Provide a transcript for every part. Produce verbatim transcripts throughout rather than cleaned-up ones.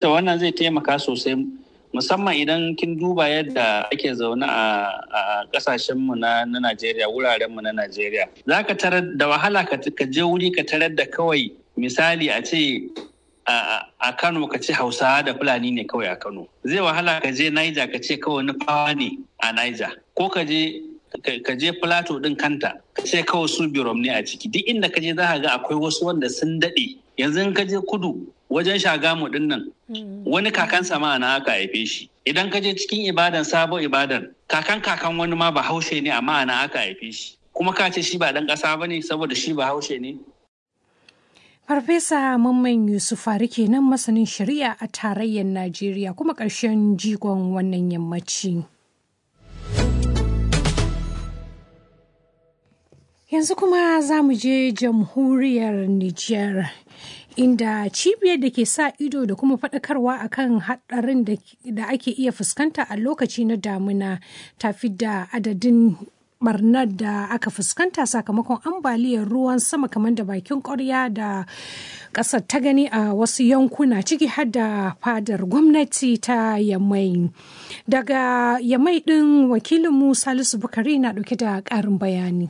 to wannan zai taimaka sosai, musamman idan kin duba yadda ake zaune a kasashenmu na Najeriya, wurarenmu na Najeriya. Za ka tarar da wahala ka je wuri ka tarar da kawai misali a ce a Kano ka ce Hausawa da Fulani ne kawai a Kano. Zai wahala ka je Niger ka ce kawai Nufawa ne a Niger. Ko ka je ka je Plateau din kanta ka ce kawai su Birom ne a ciki. Duk inda ka je za ka ga akwai wasu wanda sun daɗe. Yanzu in ka je kudu wajen Shagamu din nan wani kakan sama na aka haife shi. Idan ka je cikin Ibadan, Sabo Ibadan, kakan kakan wani ma Bahaushe ne amma ana aka haife shi. Kuma ka ce shi ba ɗan ƙasa ba ne saboda shi Bahaushe ne. Farfesa Mamman Yusuf Fari kenan masanin shari'a a tarayyar Najeriya kuma ƙarshen jigon wannan yammaci. Yanzu kuma za mu je jamhuriyar Nijar, inda cibiyar da ke sa ido da kuma faɗakarwa akan haɗarin da ake iya fuskanta a lokaci na damuna ta fidda adadin barnar da aka fuskanta sakamakon ambaliyar ruwan sama kamar da bakin ƙwarya da ƙasar ta gani a wasu yankuna ciki har da fadar gwamnati ta Yamai. Daga Yamai ɗin wakilinmu Salisu Bukari na ɗauke da ƙarin bayani.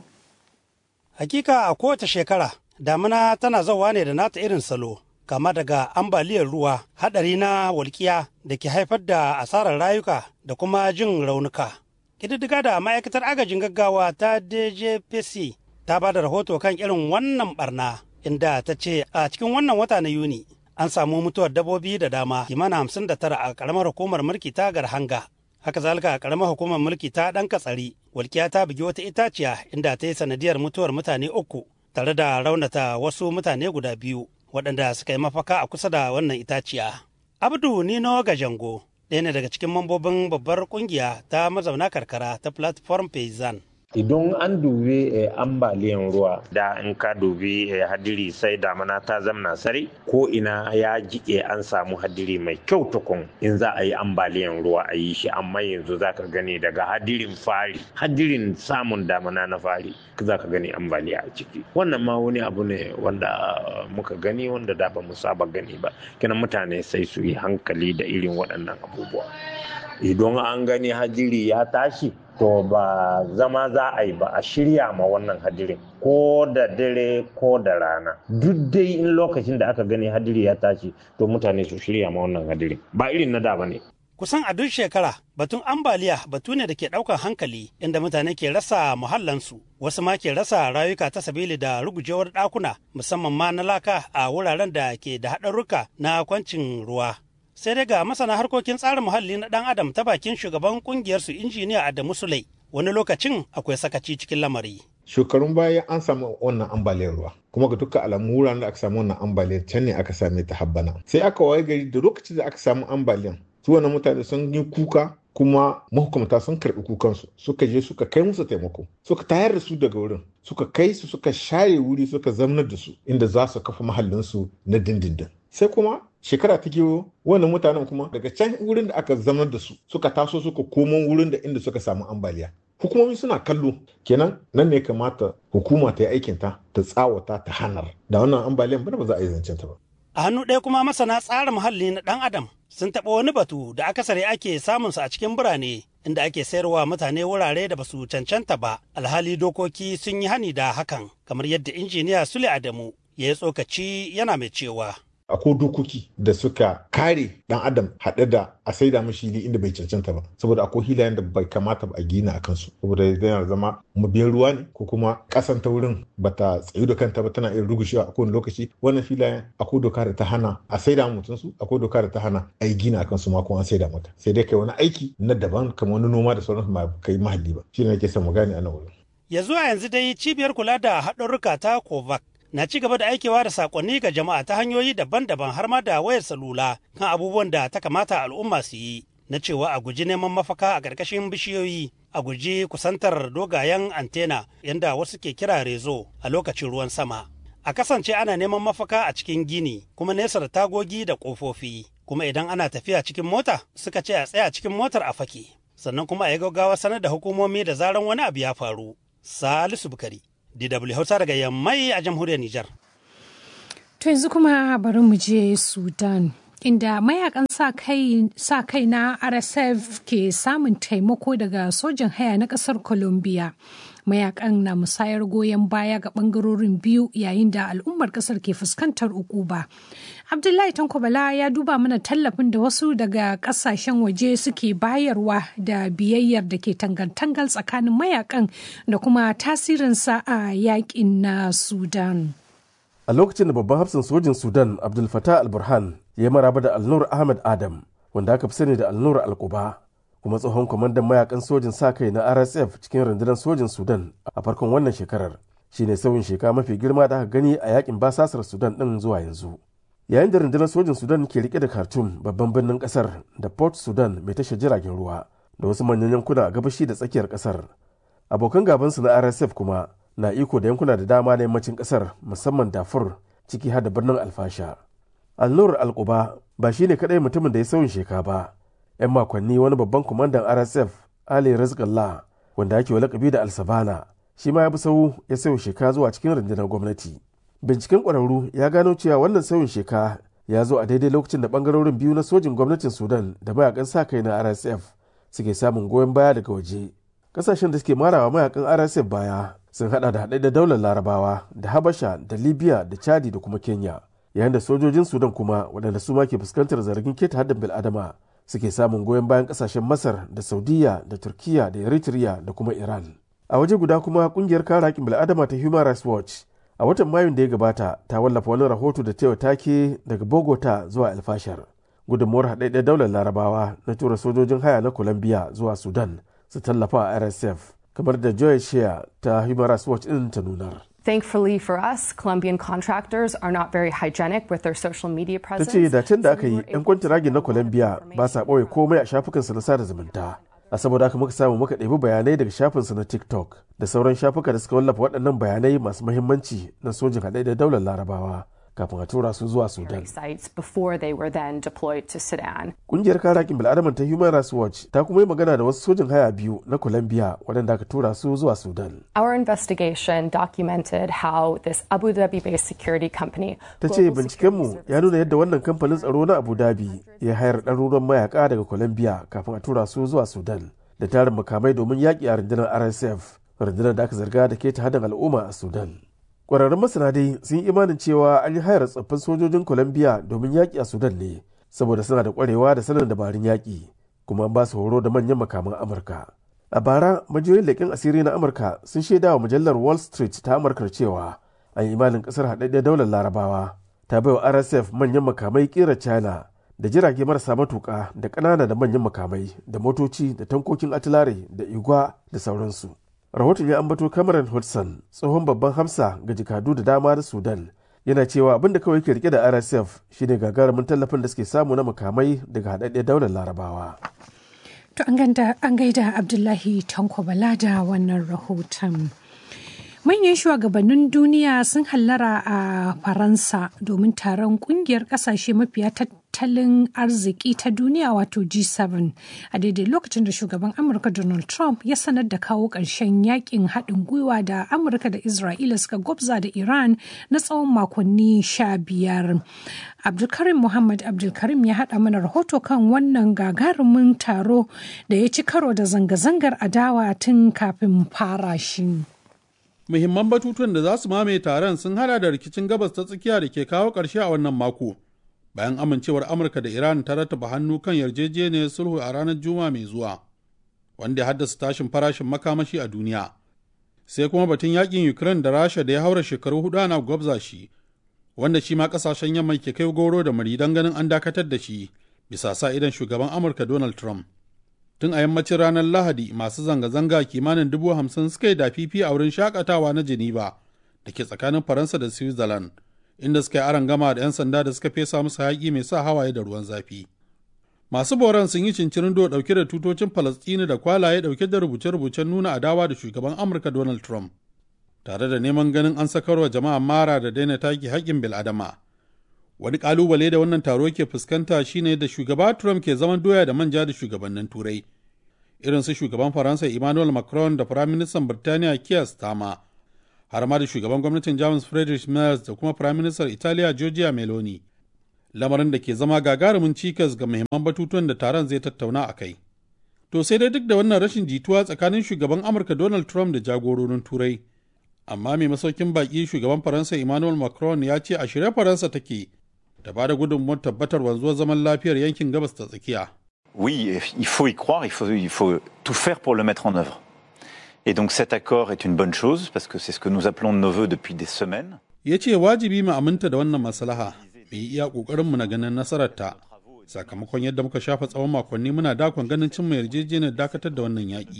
Hakika a kowace shekara damuna tana zauwa ne da nata irin salo, kama daga ambaliyar ruwa, haɗari na walƙiya da ke haifar da asarar rayuka da kuma jin raunuka. Ƙididdiga da ma'aikatar agajin gaggawa ta D J P C ta ba da rahoto kan irin wannan barna, inda ta ce a cikin wannan wata na Yuni an samu mutuwar dabbobi da dama kimanin hamsin da tara a ƙaramar hukumar mulki ta Garhanga. Haka zalika a ƙaramar hukumar mulki ta ɗan Katsari, walƙiya ta bugi wata itaciya inda ta yi sanadiyar mutuwar mutane uku tare da raunata wasu mutane guda biyu waɗanda suka yi mafaka a kusa da wannan itaciya. Abdu Nino Gajango ɗaya ne daga cikin mambobin babbar ƙungiya ta mazauna karkara ta Platform Payzan. Idan an dubi eh, ambaliyan ruwa da in ka dubi eh, hadiri sai damana ta zamna sare ko ina ya jike an samu hadiri mai kyau tukun in za a yi ambaliyan ruwa a yi shi, amma yanzu za ka gani daga hadirin fari hadirin samun damana na fari za ka gani ambaliya a ciki. Wannan ma wani abu ne wanda muka gani wanda da ba mu saba gani ba, kenan mutane sai su yi hankali da irin waɗannan abubuwa. Idan an gani hadiri ya tashi to ba zama za a yi ba, a shirya ma wannan hadirin ko da dare ko da rana. Duk dai in lokacin da aka gani hadiri ya tashi to mutane su shirya ma wannan hadirin, ba irin na da ba ne. Kusan a duk shekara batun ambaliya batu ne da ke ɗaukar hankali, inda mutane ke rasa muhallansu, wasu ma ke rasa rayuka ta sabili da rugujewar ɗakuna musamman ma na laka a wuraren da ke da haɗarruka na kwancin ruwa. Sai dai ga masana harkokin tsarin muhalli na ɗan adam ta bakin shugaban kungiyar su injiniya Adamu Sulai, wani lokacin akwai sakaci cikin lamari. Shekarun baya an samu wannan ambaliyar ruwa, kuma ga dukkan alamu wuraren da aka samu wannan ambaliyar can ne aka same ta habbana. Sai aka waye gari da lokacin da aka samu ambaliyan, su wannan mutane sun yi kuka kuma mahukumta sun karɓi kukansu, suka je suka kai musu taimako, suka tayar da su daga wurin, suka kai su suka share wuri suka zamanar da su inda za su kafa mahallinsu na dindindin. Sai kuma shekara ta kewo wannan mutanen kuma daga can wurin da aka zama da su suka taso suka komo wurin da inda suka samu ambaliya. Hukumomi suna kallo, kenan nan ne kamata hukuma ta yi aikinta ta tsawata ta hanar da wannan ambaliyan ba za a yi zancen ta ba. A hannu ɗaya kuma masana tsarin muhalli na ɗan adam sun taɓa wani batu da akasari ake samun su a cikin birane inda ake sayarwa mutane wurare da basu cancanta ba, alhali dokoki sun yi hani da hakan, kamar yadda injiniya Sule Adamu ya yi tsokaci yana mai cewa. Akwai dokoki da suka kare dan adam haɗe da a saida mashi inda bai cancanta ba, saboda akwai hilayen da bai kamata ba a gina a kansu, saboda yana zama mabiyan ruwa ne ko kuma ƙasan ta wurin bata tsayu da kanta ba, tana iya rugushewa a kowane lokaci. Wannan filayen akwai doka da ta hana a saida mutum su, akwai doka da ta hana a yi gina a kansu ma kuma an saida mata, sai dai kai wani aiki na daban kamar wani noma da sauransu ba kai mahalli ba. Shi ne nake son mu gane a nan wurin. Ya zuwa yanzu dai cibiyar kula da haɗarurruka ta Kovac na ci gaba da aikewa da sakonni ga jama'a ta hanyoyi daban-daban har ma da wayar salula kan abubuwan da ta kamata al'umma su yi, na cewa a guji neman mafaka a ƙarƙashin bishiyoyi, a guji kusantar dogayen antena yanda wasu ke kira rezo a lokacin ruwan sama, a kasance ana neman mafaka a cikin gini kuma nesa da tagogi da ƙofofi, kuma idan ana tafiya cikin mota suka ce a tsaya cikin motar a fake, sannan kuma a yi gaggawa sanar da hukumomi da zaran wani abu ya faru. Salisu Bukari, D W Hausa daga Yammai a jamhuriyar Nijar. To yanzu kuma bari mu je Sudan, inda mayakan sa kai na R S F ke samun taimako daga sojan haya na kasar Colombia. Mayakan na musayar goyon baya ga bangarorin biyu yayin da al'ummar kasar ke fuskantar ukuba. Abdullahi Tankobala ya duba mana tallafin da wasu daga kasashen waje suke bayarwa da biyayyar da ke tangal-tangal tsakanin mayakan da kuma tasirinsa a yakin na Sudan. A lokacin da babban hafsin sojin Sudan Abdul Fattah al-Burhan ya maraba da Al-Nur Ahmed Adam wanda aka fi sani da Al-Nur al-Quba kuma tsohon kwamandan mayakan sojin sa kai na R S F cikin rundunar sojin Sudan a farkon wannan shekarar shine sauyin sheka mafi girma da aka gani a yakin basasar Sudan din zuwa yanzu. Yayin da rundunar sojin Sudan ke rike da Khartoum babban birnin kasar da Port Sudan mai tashar jiragen ruwa da wasu manyan yankuna a gabashi da tsakiyar kasar. Abokan gabansu na R S F kuma na iko da yankuna da dama na yammacin kasar musamman Darfur ciki har da birnin Alfasha. Al-Nur al-Quba ba shine kadai mutumin da ya sauyin sheka ba. 'Yan makonni wani babban kwamandan R S F Ali Rizqallah wanda ake wa lakabi da Al-Sabana shi ma ya bi sau ya sauya sheka zuwa cikin rundunar gwamnati. Binciken ƙwararru ya gano cewa wannan sauyin sheka ya zo a daidai lokacin da bangarorin biyu na sojin gwamnatin Sudan da mayakan sa kai na R S F suke samun goyon baya daga waje. Kasashen da suke marawa mayakan R S F baya sun hada da haɗe da daular Larabawa da Habasha da Libya da Chadi da kuma Kenya, yayin da sojojin Sudan kuma waɗanda su ma ke fuskantar zargin keta haddin bil'adama suke samun goyon bayan kasashen Masar da Saudiya da Turkiya da Eritrea da kuma Iran. A waje guda kuma kungiyar kare haƙƙin bil'adama ta Human Rights Watch a watan Mayun da ya gabata ta wallafa wani rahoto da ta take daga Bogota zuwa El Fashar. Gudunmuwar haɗaɗɗen daular Larabawa na tura sojojin haya na Colombia zuwa Sudan su tallafa a R S F kamar da Joy Shea ta Human Rights Watch ɗin ta nunar. Thankfully for us, Colombian contractors are not very hygienic with their social media presence. Ta ce da can da aka yi 'yan kwantiragin na Colombia ba sa ɓoye komai a shafukansu na sada zumunta. A saboda haka muka samu muka ɗebi bayanai daga shafinsu na TikTok da sauran shafuka da suka wallafa waɗannan bayanai masu muhimmanci na sojin haɗe da daular Larabawa kafin a tura su zuwa Sudan. Kungiyar kare haƙƙin bil'adama ta Human Rights Watch ta kuma yi magana da wasu sojin haya biyu na Colombia waɗanda aka tura su zuwa Sudan. Our investigation documented how this Abu Dhabi-based security company. Ta ce bincikenmu ya nuna yadda wannan kamfanin tsaro na Abu Dhabi ya hayar ɗaruruwan mayaka daga Colombia kafin a tura su zuwa Sudan da tarin makamai domin yaƙi a rundunar R S F, rundunar da aka zarga da keta hadin al'umma a Sudan. Ƙwararrun masana dai sun yi imanin cewa an yi hayar tsoffin sojojin Colombia domin yaƙi a Sudan ne saboda suna da ƙwarewa da sanin dabarun yaƙi kuma an ba su horo da manyan makaman Amurka. A bara, majiyoyin leƙen asiri na Amurka sun shaida wa mujallar Wall Street ta Amurka cewa an yi imanin ƙasar haɗaɗɗiyar daular Larabawa ta bai wa R S F manyan makamai ƙera China da jirage marasa matuƙa da ƙanana da manyan makamai da motoci da tankokin atilare da igwa da sauransu. Rahoton ya ambato Cameron Hudson, tsohon babban hamsa ga jikadu da dama na Sudan, yana cewa abin da kawai ke rike da R S F shine gagarumin tallafin da suke samu na makamai daga haɗaɗɗiyar daular Larabawa. To an gaida Abdullahi Tanko Bala da wannan rahoton. Manyan shugabannin duniya sun hallara a Faransa domin taron kungiyar kasashe mafiya tattalin arziki ta duniya wato G seven a daidai lokacin da shugaban Amurka Donald Trump ya sanar da kawo ƙarshen yakin haɗin gwiwa da Amurka da Isra'ila suka gwabza da Iran na tsawon makonni sha biyar. Abdulkarim Muhammad Abdulkarim ya haɗa mana rahoto kan wannan gagarumin taro da ya ci karo da zanga-zangar adawa tun kafin fara shi. Muhimman batutuwan da za su mamaye taron sun hada da rikicin gabas ta tsakiya da ke kawo ƙarshe a wannan mako, bayan amincewar Amurka da Iran ta rattaba hannu kan yarjejeniyar sulhu a ranar Juma'a mai zuwa, wanda ya haddasa tashin farashin makamashi a duniya. Sai kuma batun yakin Ukraine da Rasha da ya haura shekaru hudu ana gwabza shi, wanda shi ma kasashen yamma ke kai goro da mari don ganin an dakatar da shi, bisa sa idan shugaban Amurka Donald Trump. Tun a yammacin ranar Lahadi masu zanga-zanga kimanin dubu hamsin suka yi da fifi a wurin shakatawa na Geneva da ke tsakanin Faransa da Switzerland, inda suka yi aron gama da 'yan sanda da suka fesa musu haƙi mai sa hawaye da ruwan zafi. Masu boran sun yi cincirindo ɗauke da tutocin Falastini da kwalaye ɗauke da rubuce-rubucen nuna adawa da shugaban Amurka Donald Trump, tare da neman ganin an sakarwa jama'a mara da daina take haƙƙin bil'adama. Wani ƙalubale da wannan taro ke fuskanta shine da shugaba Trump ke zaman doya da manja da shugabannin Turai, irin su shugaban Faransa Emmanuel Macron da Firaministan Birtaniya Keir Starmer, har ma da shugaban gwamnatin Jamus Friedrich Merz da kuma Firaministan Italiya Giorgia Meloni. lamarin da ke zama gagarumin cikas ga muhimman batutuwan da taron zai tattauna a kai. To sai dai duk da wannan rashin jituwa tsakanin shugaban Amurka Donald Trump da jagororin Turai, amma mai masaukin baki shugaban Faransa Emmanuel Macron ya ce a shirye Faransa take ta ba da gudunmuwar tabbatar wanzuwar zaman lafiyar yankin gabas ta tsakiya. Oui, il faut y croire, il faut, il faut tout faire pour le mettre en œuvre. Et donc cet accord est une bonne chose parce que c'est ce que nous appelons de nos vœux depuis des semaines. Ya ce wajibi mu aminta da wannan maslaha, mu yi iya ƙoƙarinmu na ganin nasararta, sakamakon yadda muka shafa tsawon makonni muna dakon ganin cimma yarjejeniyar dakatar da wannan yaƙi.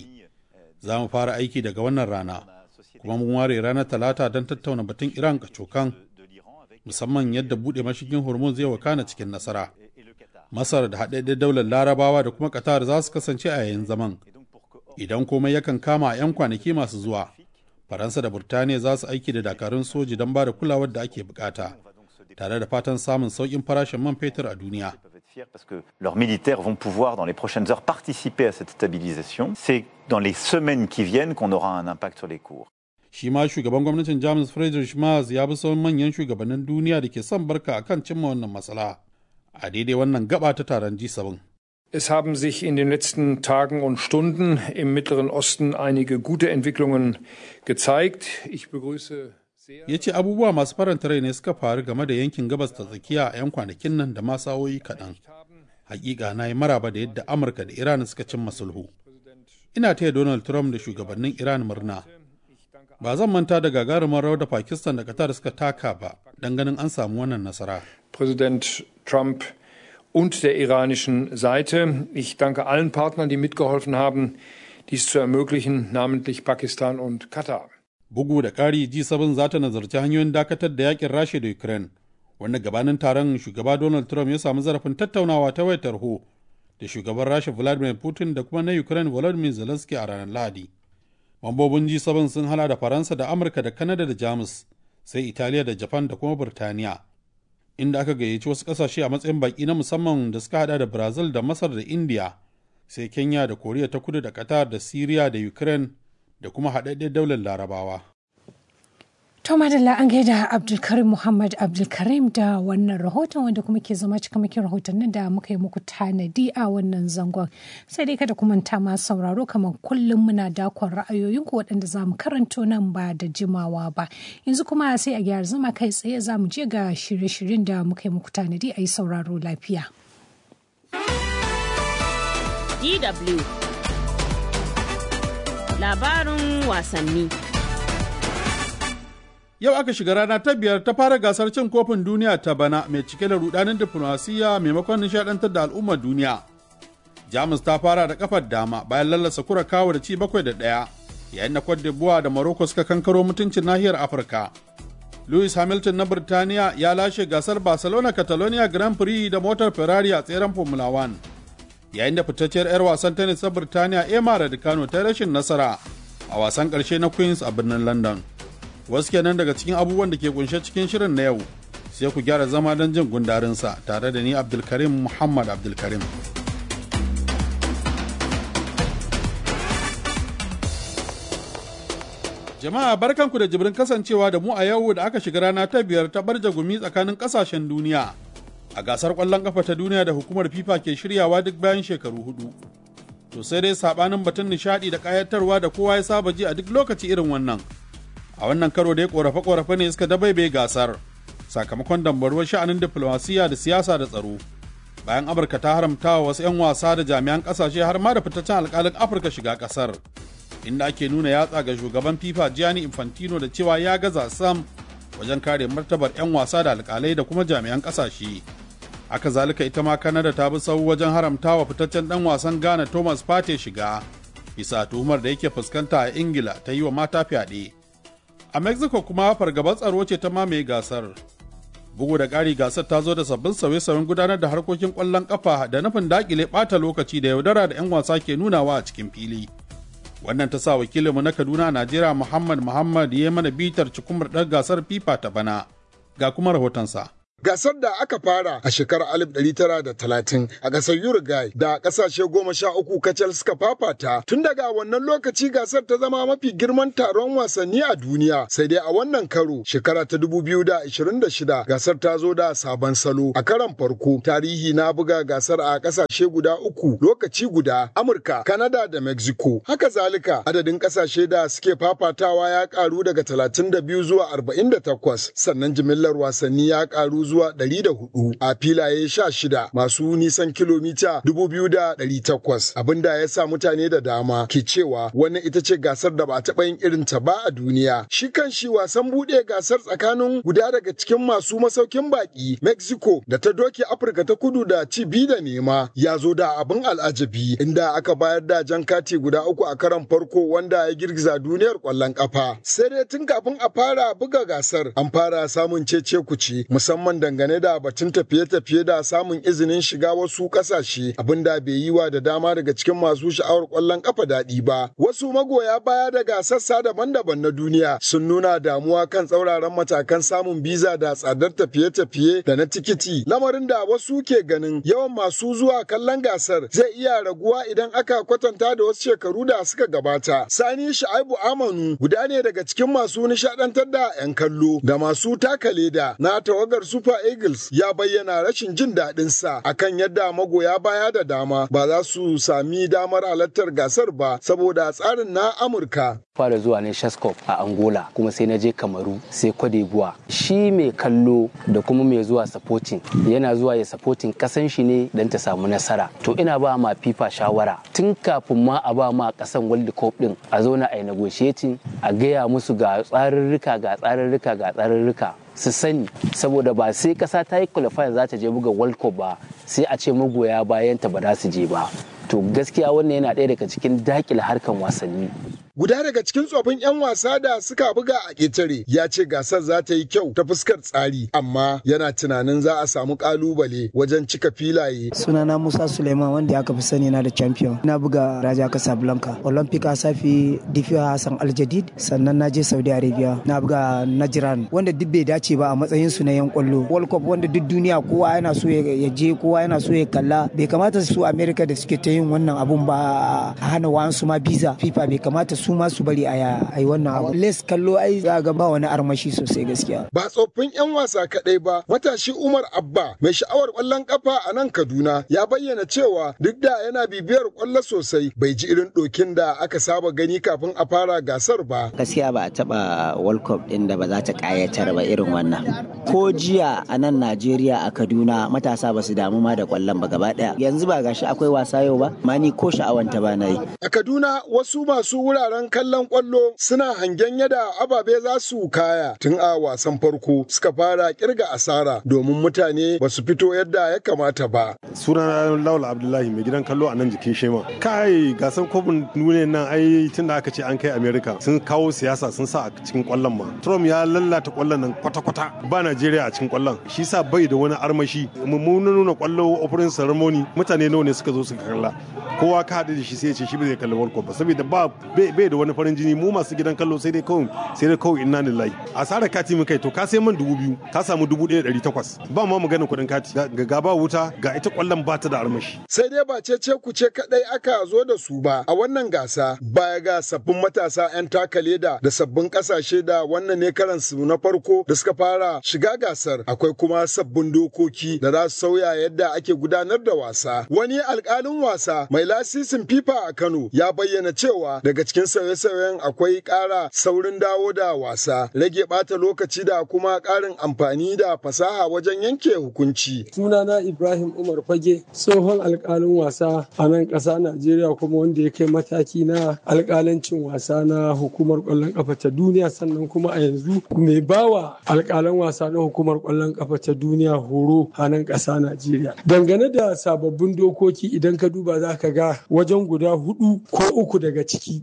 Za mu fara aiki daga wannan rana, kuma mun ware ranar Talata don tattauna batun Iran kacokan, musamman yadda buɗe mashigin Hormuz zai wakana cikin nasara. Masar da haɗaɗɗen daular Larabawa da kuma Qatar za su kasance a yayin zaman. Idan komai yakan kama a 'yan kwanaki masu zuwa, Faransa da Burtaniya za su aiki da dakarun soji don ba da kulawar da ake bukata, tare da fatan samun sauƙin farashin man fetur a duniya. Parce que leurs militaires vont pouvoir dans les prochaines heures participer à cette stabilisation. C'est dans les semaines qui viennent qu'on aura un impact sur les cours. Shi ma shugaban gwamnatin Jamus Friedrich Merz ya bi sauran manyan shugabannin duniya da ke son barka akan cimma wannan matsala a daidai wannan gaba ta taron G sieben. Es haben sich in den letzten Tagen und Stunden im Mittleren Osten einige gute Entwicklungen gezeigt. Ich begrüße sehr. Ya ce abubuwa masu faranta rai ne suka faru game da yankin gabas ta tsakiya a 'yan kwanakin nan da ma sa'o'i kaɗan. Hakika na yi maraba da yadda Amurka da Iran suka cimma sulhu. Ina taya Donald Trump da shugabannin Iran murna. Ba zan manta da gagarumar rawar da Pakistan da Qatar suka taka ba don ganin an samu wannan nasara. Präsident Trump und der iranischen Seite. Ich danke allen Partnern, die mitgeholfen haben, dies zu ermöglichen, namentlich Pakistan und Katar. Bugu da ƙari G sieben za ta nazarci hanyoyin dakatar da yakin Rasha da Ukraine, wanda gabanin taron shugaba Donald Trump ya samu zarafin tattaunawa ta wayar tarho da shugaban Rasha Vladimir Putin da kuma na Ukraine Volodymyr Zelensky a ranar Lahadi. Mambobin G sieben sun hana da Faransa da Amurka da Canada da Jamus, sai Italiya da Japan da kuma Burtaniya, inda aka gayyaci wasu ƙasashe a matsayin baƙi na musamman da suka hada da Brazil da Masar da India, sai Kenya da Koriya ta Kudu da Qatar da Syria da Ukraine da kuma haɗaɗɗen daular Larabawa. To madalla an gaida Abdulkarim Muhammad Abdulkarim da wannan rahoton wanda kuma ke zama cikamakin rahotannin da muka yi muku tanadi a wannan zangon. Sai dai kada ku manta ma sauraro kamar kullum muna dakon ra'ayoyinku waɗanda za mu karanto nan ba da jimawa ba. Yanzu kuma sai a gyara zama kai tsaye za mu je ga shirye-shiryen da muka yi muku tanadi a yi sauraro lafiya. D W Labarin wasanni. Yau aka shiga rana ta biyar ta fara gasar cin kofin duniya ta bana mai cike da rudanin diflomasiyya maimakon nishadantar da al'ummar duniya. Jamus ta fara da kafar dama bayan lallasa Kurakawa da ci bakwai da ɗaya, yayin da Cote d'Ivoire da Morocco suka kankaro mutuncin nahiyar Afirka. Lewis Hamilton na Birtaniya ya lashe gasar Barcelona Catalonia Grand Prix da motar Ferrari a tseren Formula One. Yayin da fitacciyar 'yar wasan tennis ta Birtaniya Emma Raducanu ta rashin nasara a wasan ƙarshe na Queens a birnin London. Wasu kenan daga cikin abubuwan da ke kunshe cikin shirin na yau, sai ku gyara zama don jin gundarinsa tare da ni Abdulkarim Muhammad Abdulkarim. Jama'a barkanku da jibrin kasancewa da mu a yau da aka shiga rana ta biyar ta barja gumi tsakanin kasashen duniya a gasar ƙwallon ƙafa ta duniya da hukumar FIFA ke shiryawa duk bayan shekaru hudu. To sai dai sabanin batun nishaɗi da ƙayatarwa da kowa ya saba ji a duk lokaci irin wannan. A wannan karo da ya korafe-korafe ne suka dabaibe gasar sakamakon dambaruwar sha'anin diflomasiyya da siyasa da tsaro, bayan Amurka ta haramta wa wasu 'yan wasa da jami'an ƙasashe har ma da fitaccen alƙalin Afirka shiga ƙasar, inda ake nuna yatsa ga shugaban FIFA Gianni Infantino da cewa ya gaza sam wajen kare martabar 'yan wasa da alƙalai da kuma jami'an ƙasashe. Haka zalika ita ma Canada ta bi sau wajen haramta wa fitaccen ɗan wasan Ghana Thomas Partey shiga bisa tuhumar da yake fuskanta a Ingila ta yi wa mata fyaɗe. A Mexico kuma fargabar tsaro ce ta mamaye gasar. Bugu da ƙari gasar ta zo da sabbin sauye-sauyen gudanar da harkokin ƙwallon ƙafa da nufin daƙile ɓata lokaci da yaudara da 'yan wasa ke nunawa a cikin fili. Wannan ta sa wakilinmu na Kaduna a Najeriya Muhammad Muhammad ya mana bitar cikumar ɗan gasar FIFA ta bana. Ga kuma rahotonsa. Gasar da aka fara a shekarar alif ɗari tara da talatin a ƙasar Uruguay da ƙasashe goma sha uku kacal suka fafata. Tun daga wannan lokaci gasar ta zama mafi girman taron wasanni a duniya. Sai dai a wannan karo shekara ta dubu biyu da ashirin da shida gasar ta zo da sabon salo. A karon farko tarihi na buga gasar a ƙasashe guda uku lokaci guda, Amurka, Canada da Mexico. Haka zalika adadin ƙasashe da suke fafatawa ya ƙaru daga talatin da biyu zuwa arba'in da takwas, sannan jimillar wasanni ya ƙaru zuwa ɗari da hudu a filaye sha shida masu nisan kilomita dubu biyu da ɗari takwas, abinda ya sa mutane da dama ke cewa wannan ita ce gasar da ba a taɓa yin irin ta ba a duniya. Shi kan shi wasan buɗe gasar tsakanin guda daga cikin masu masaukin baƙi Mexico da ta doke Afirka ta Kudu da ci bi da nema ya zo da abin al'ajabi, inda aka bayar da jan kati guda uku a karon farko wanda ya girgiza duniyar ƙwallon ƙafa. Sai dai tun kafin a fara buga gasar an fara samun cece kuce musamman dangane da batun tafiye-tafiye da samun izinin shiga wasu kasashe, abinda bai yi wa da dama daga cikin masu sha'awar kwallon kafa daɗi ba. Wasu magoya baya daga sassa daban-daban na duniya sun nuna damuwa kan tsauraran matakan samun biza da tsadar tafiye-tafiye da na tikiti, lamarin da wasu ke ganin yawan masu zuwa kallon gasar zai iya raguwa idan aka kwatanta da wasu shekaru da suka gabata. Sani Sha'ibu Amanu guda ne daga cikin masu nishadantar da 'yan kallo da masu taka leda na tawagar Super Eagles ya bayyana rashin jin daɗin sa akan yadda magoya baya da dama ba za su sami damar halartar gasar ba saboda tsarin na Amurka. Fara zuwa ne Shaskop a Angola kuma sai na je Kamaru sai Cote d'Ivoire. Shi mai kallo da kuma mai zuwa supporting yana zuwa ya supporting kasan shi ne don ta samu nasara. To ina ba ma FIFA shawara tun kafin ma a ba ma kasan World Cup din a zauna a yi negotiating a gaya musu ga tsarurruka ga tsarurruka ga tsarurruka su sani, saboda ba sai kasa ta yi qualifier za ta je buga World Cup ba sai a ce magoya bayan ta ba za su je ba. To gaskiya wannan yana ɗaya daga cikin dakile harkan wasanni. Guda daga cikin tsofin 'yan wasa da suka buga a ƙetare ya ce gasar za ta yi kyau ta fuskar tsari, amma yana tunanin za a samu ƙalubale wajen cika filaye. Sunana Musa Suleiman wanda aka fi sani na da champion. Na buga Raja Casablanca, Olympic Asafi, Difiya Hassan Aljadid, sannan na je Saudi Arabia. Na buga Najran wanda duk bai dace ba a matsayin su na 'yan kwallo. World Cup wanda duk duniya kowa yana so ya je, kowa yana so ya kalla. Bai kamata su America da suke ta yin wannan abun ba a hana wa'ansu ma biza. FIFA bai kamata su su ma su bari a yi wannan abu. Les kallo ai za ga ba wani armashi sosai gaskiya. Ba tsoffin 'yan wasa kaɗai ba, matashi Umar Abba mai sha'awar ƙwallon ƙafa a nan Kaduna ya bayyana cewa duk da yana bibiyar ƙwallo sosai bai ji irin ɗokin da aka saba gani kafin a fara gasar ba. Gaskiya ba a taɓa World Cup ɗin da ba za ta ƙayatar ba irin wannan. Ko jiya a nan Najeriya a Kaduna matasa ba su damu ma da ƙwallon ba gaba ɗaya. Yanzu ba gashi akwai wasa yau ba, ma ni ko sha'awanta ba na yi. A Kaduna wasu masu wuraren kallon kwallo suna hangen yadda ababe za su kaya tun a wasan farko suka fara kirga asara domin mutane ba su fito yadda ya kamata ba. Sunana Laula Abdullahi mai gidan kallo a nan jikin Shema. Kai gasan kofin duniya nan ai tun da aka ce an kai America sun kawo siyasa sun sa a cikin kwallon ma. Trump ya lalata kwallon nan kwata-kwata ba Najeriya a cikin kwallon. Shi sa bai da wani armashi. Mun nuna kwallo opening ceremony mutane nawa ne suka zo suka kalla. Kowa ka haɗu da shi sai ya ce shi ba zai kalli World Cup ba saboda ba bai da wani farin jini mu masu gidan kallo sai dai kawai sai dai kawai inna lillahi asarar kati mun kai to ka sai man dubu biyu ka samu dubu ɗaya ɗari takwas ba ma magana kuɗin kati ga gaba wuta ga ita kwallon ba ta da armashi. Sai dai ba ce ku ce kadai aka zo da su ba a wannan gasa baya ga sabbin matasa 'yan taka leda da sabbin kasashe da wannan ne karan su na farko da suka fara shiga gasar, akwai kuma sabbin dokoki da za su sauya yadda ake gudanar da wasa. Wani alƙalin wasa mai lasisin FIFA a Kano ya bayyana cewa daga cikin sauye-sauyen akwai ƙara saurin dawo da wasa, rage ɓata lokaci da kuma ƙarin amfani da fasaha wajen yanke hukunci. Sunana Ibrahim Umar Fage, tsohon alƙalin wasa a nan ƙasa Najeriya kuma wanda ya kai mataki na alƙalancin wasa na hukumar ƙwallon ƙafa ta duniya, sannan kuma a yanzu mai bawa alƙalan wasa na hukumar ƙwallon ƙafa ta duniya horo a nan ƙasa Najeriya. Dangane da sababbin dokoki idan ka duba za ka ga wajen guda hudu ko uku daga ciki FIFA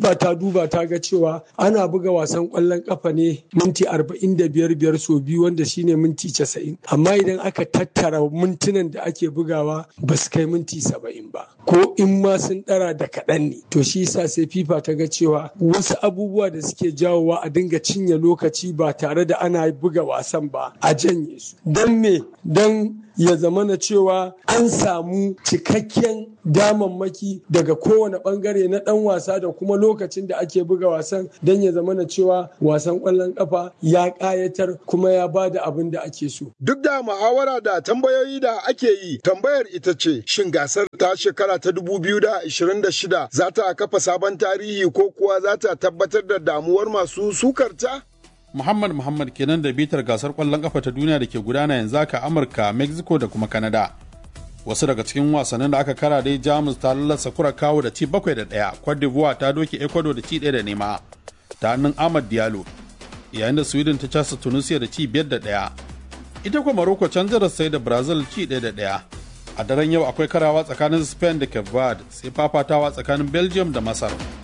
FIFA ta duba ta ga cewa ana buga wasan ƙwallon ƙafa ne minti arba'in da biyar biyar so biyu wanda shine minti casa'in, amma idan aka tattara mintunan da ake bugawa ba su kai minti saba'in ba, ko in ma sun ɗara da kaɗan ne. To shi yasa sai FIFA ta ga cewa wasu abubuwa da suke jawowa a dinga cinye lokaci ba tare da ana buga wasan ba a janye su. Don me? Don ya zama na cewa an samu cikakken damammaki daga kowane bangare na dan wasa da kuma lokacin da ake buga wasan, don ya zama na cewa wasan kwallon kafa ya kayatar kuma ya ba da abin da ake so. Duk da muhawara da tambayoyi da ake yi, tambayar ita ce shin gasar ta shekara ta dubu biyu da ashirin da shida za ta kafa sabon tarihi ko kuwa za ta tabbatar da damuwar masu sukarta? Muhammad Muhammad kenan da bitar gasar kwallon kafa ta duniya da ke gudana yanzu haka Amurka, Mexico da kuma Canada. Wasu daga cikin wasannin da aka kara dai Jamus ta lallasa Curacao da ci bakwai da ɗaya, Cote d'Ivoire ta doke Ecuador da ci ɗaya da nema ta hannun Ahmad Diallo, yayin da Sweden ta casa Tunisia da ci biyar da ɗaya. Ita kuma Morocco can sai da Brazil ci ɗaya da ɗaya. A daren yau akwai karawa tsakanin Spain da Cape Verde, sai fafatawa tsakanin Belgium da Masar.